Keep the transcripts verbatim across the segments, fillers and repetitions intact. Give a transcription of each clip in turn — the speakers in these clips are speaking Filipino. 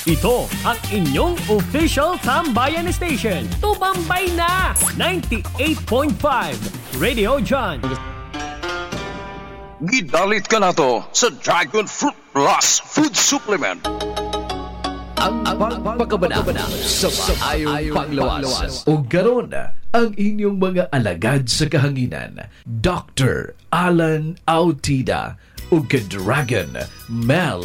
Ito ang inyong official Tambayan Station. Tumambay na! ninety-eight point five Radio John. Gidalit ka na to sa Dragon Fruit Plus Food Supplement. Ang pagpagkabana sa maayong panglawas. O garon ang inyong mga alagad sa kahanginan. Doctor Alan Autida o ka-Dragon Mel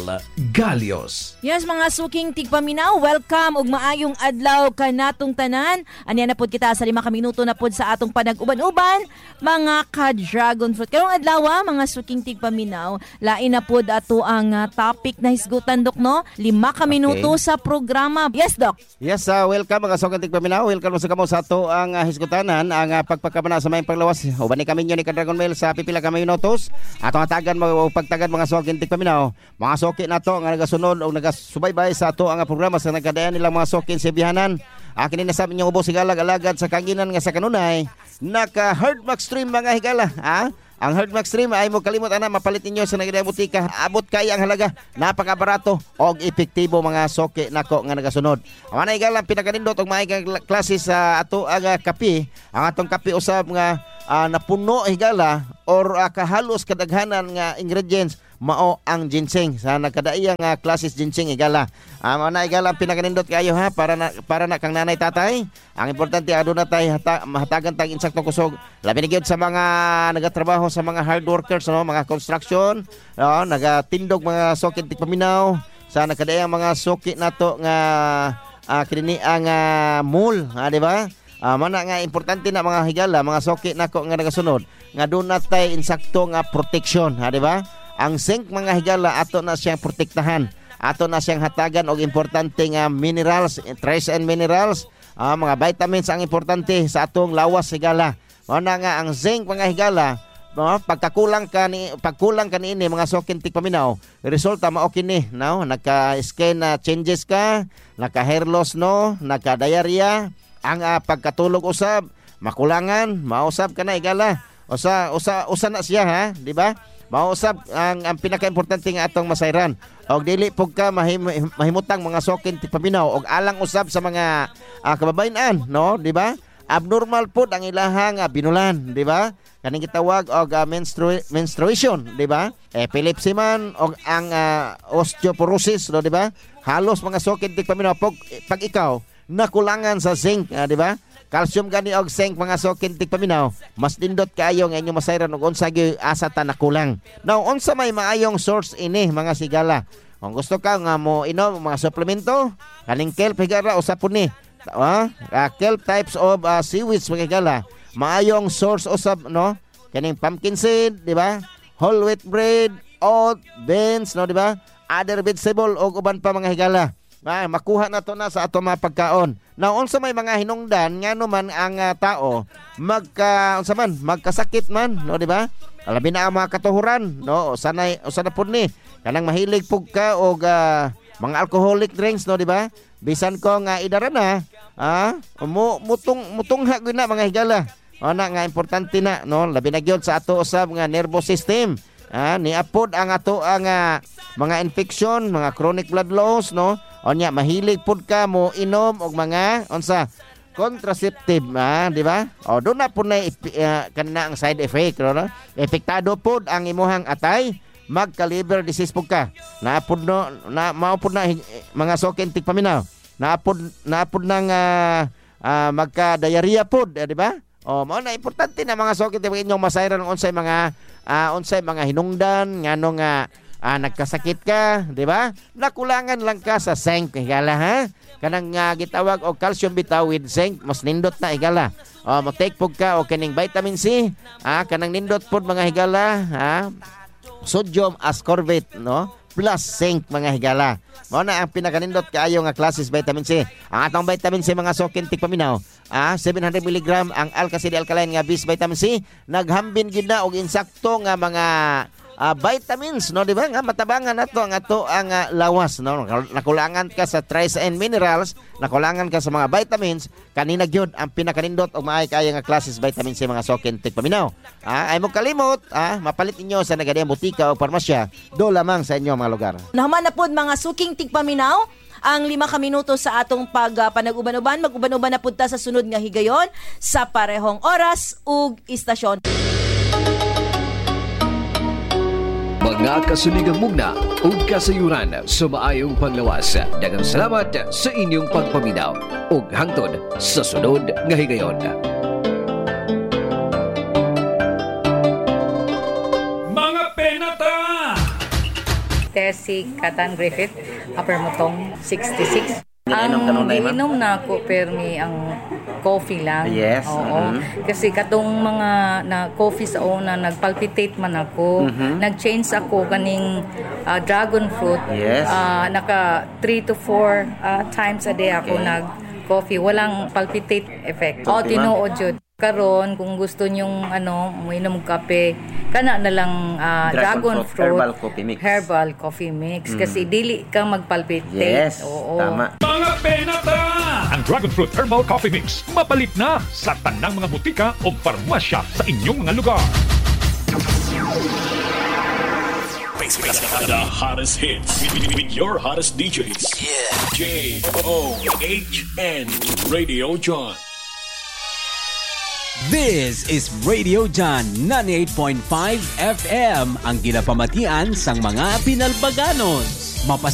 Galios. Yes, mga suking tigpaminaw, welcome ug maayong adlaw kanatong tanan. Anya na pod kita sa lima ka minuto na pod sa atong panag-uban-uban, mga ka-Dragon Fruit. Karong adlaw, mga suking tigpaminaw, lain na pod ato ang uh, topic na hisgutan, Dok, no? Lima ka minuto okay. sa programa. Yes, Dok. Yes, uh, welcome mga suking tigpaminaw. Welcome sa kamo sa ato ang uh, hisgutanan, ang uh, pagpagkabana sa mayang panglawas. Uban ni kami nyo ni ka-Dragon Mel sa pipila ka minutos. Atong hatagan mo pagtagad mga sokin tigpaminaw, mga sokin nato nga nagasunod o nagasubaybay sa ato ang programa sa nagkadayan nilang mga sokin sa bihanan. Akin din nasabi niyo ubos higalag alagad sa kanginan nga sa kanunay naka Hardmax Stream mga higala. Ha? Ang Hardmax Stream ay mo kalimot ana mapalit ninyo sa nagkadayan butika. Abot kay ang halaga, napakabarato og epektibo mga soki nako nga nagasunod. Ang ana higala pinakanindot og maayong klase sa ato ang kape. Ang atong kape usab nga uh, napuno higala or uh, kahalos kadaghanan nga ingredients mao ang ginseng sa nagkadaiyang uh, klases ginseng igala. Amo um, na igala ang pinakanindot kayo ha para na para na kang nanay tatay. Ang importante aduna tay hata, mahatagan tag insaktong kusog. Labi na gyud sa mga nagatrabaho sa mga hard workers no, mga construction, no, nagatindog mga sokit tigpaminaw sa nagkadaiyang mga soki nato nga uh, kini ang uh, mall, ha, di ba? Uh, mana nga importante na mga higala, mga soki nako nga nagasunod nga doon natay insakto nga protection, ha, di ba? Ang zinc mga higala ato na siyang protektahan, ato na siyang hatagan og importante nga minerals, trace and minerals, uh, mga vitamins ang importante sa atong lawas higala. Mana nga ang zinc mga higala, no, pagkakulang ka ni pagkulang kanini mga sokin tigpaminaw, resulta mao kini, no, naka-skin na uh, changes ka, naka-hair loss no, naka-diarrhea, ang uh, pagkatulog usab makulangan, mausab ka na igala. Usa usa usa na siya ha, di ba? Mausab ang ang pinaka-importante nga atong masayran. Og dili pug ka mahim, mahimutang mga sokin tigpaminaw og alang usab sa mga uh, kababayan-an, no, di ba? Abnormal pud ang ilahang uh, binulan, di ba? Kaning gitawag og uh, menstru- menstruation, di ba? Epilepsy man og ang uh, osteoporosis, no, di ba? Halos mga sokin tigpaminaw pag, pag ikaw nakulangan sa zinc, uh, di ba? Calcium gani og zinc mga sokin tigpaminaw, mas dindot kaayo nga inyo masayran og unsa gyud asa ta nakulang. Now unsa may maayong source ini mga sigala? Kung gusto ka nga mo inom mga suplemento, kaning kelp higala usa po ni. Uh, uh, kelp types of uh, seaweeds mga higala. Maayong source usab no? Kaning pumpkin seed, di ba? Whole wheat bread, oat, beans, no, di ba? Other vegetable og uban pa mga higala. Ah, makuha na to na sa ato mga pagkaon. Now, unsa may mga hinungdan nga naman ang uh, tao magka unsa man magkasakit man, no, di ba? Alabi na ang mga katuhuran, no? Sanay usa na pud ni kanang mahilig pug ka og uh, mga alcoholic drinks, no, di ba? Bisan ko nga idara na, ah, mo mutong mutungha gyud na mga higala. Ana nga importante na, no? Labi na gyud sa ato usab nga nervous system. Ah, niapod ang ato ang uh, mga infection, mga chronic blood loss, no? Onya mahilig pud ka mo inom og mga unsa contraceptive, ah, di ba? O do na pud na uh, kanina ang side effect, no? Epektado pud ang imuhang atay, magka-liver disease pud ka. Naapod no na mao pud na mga sokin tigpaminaw. Naapod naapod nang uh, uh, magka-diarrhea pud, eh, di ba? O mao na importante na mga sokin tigpaminaw inyong masayran unsay mga uh, unsay mga hinungdan ngano nga Ah, nagkasakit ka, di ba? Nakulangan lang ka sa zinc, higala, ha? Kanang uh, gitawag o calcium bitaw with zinc, mas nindot na, higala. O, mo-take pug ka o kaning vitamin C, ah, kanang nindot pud mga higala, ha? Sodium ascorbate, no? Plus zinc, mga higala. Mao na ang pinakanindot kaayo nga classes vitamin C. Ang atong vitamin C mga sokin tigpaminaw, ah, seven hundred milligrams ang alkali alkaline nga bis vitamin C, naghambin gid na og insakto nga mga Uh, vitamins, no, di ba? Nga matabangan nato ang ato ang uh, lawas, no. Nakulangan ka sa trace and minerals, nakulangan ka sa mga vitamins, kanina gyud ang pinakanindot og maay kaya nga classes vitamin C mga sokin tigpaminaw. Ah, ay mo kalimot, ah, mapalit ninyo sa nagadiyang butika o parmasya do lamang sa inyo mga lugar. Naman na pod mga suking tigpaminaw, ang lima ka minuto sa atong pag uh, panag-uban-uban. Mag-uban-uban na punta sa sunod nga higayon sa parehong oras ug istasyon. Mga kasuligang mugna ug kasayuran sa maayong panglawas. Daghang salamat sa inyong pagpaminaw ug hangtod sa sunod nga higayon. Mga penata! Tessie Katan Griffith, Upper Mutong, sixty-six. Iniinom ka nung Ang na, ma'am? ininom na ako, permi ang coffee lang. Yes, Oo. mhm. Kasi katong mga na coffee sa una, nagpalpitate man ako. Mhm. Nag-change ako kaning ah, dragon fruit. Yes. Ah, naka three to four ah, times a day ako Okay. nag-coffee. Walang palpitate effect. O, Okay, tinuod yun. Karon kung gusto nyong ano, uminom kape, kana na lang ah, Dragon dragon, fruit, fruit, herbal coffee mix. Herbal coffee mix kasi dili ka magpalpitate. Yes, Oo. tama. Mga penata! Ang Dragon Fruit Herbal Coffee Mix mapalit na sa tanang mga butika o farmasya sa inyong mga lugar. The hottest hits with, with, with your hottest D Js. Yeah. J O H N Radio John. This is Radio John ninety-eight point five F M, ang ginapamatian sang mga Pinalbaganon. Mapas